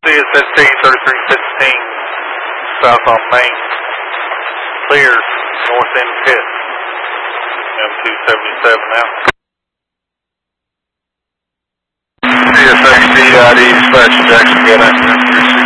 CSST 3315, south on Main, clear, north end pit, M277 now. CSXT, dispatch Jackson, get it.